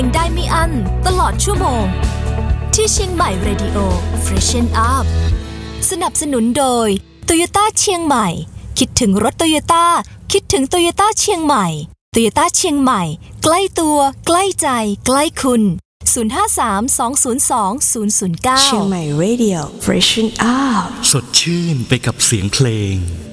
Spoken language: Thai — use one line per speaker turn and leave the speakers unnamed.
ได้ไม่อั้นตลอดชั่วโมงที่เชียงใหม่ Radio Freshen Up สนับสนุนโดย Toyota เชียงใหม่คิดถึงรถ Toyota คิดถึง Toyota เชียงใหม่ Toyota เชียงใหม่ใกล้ตัวใกล้ใจใกล้คุณ053-202-009
เชียงใหม่ Radio Freshen Up
สดชื่นไปกับเสียงเพลง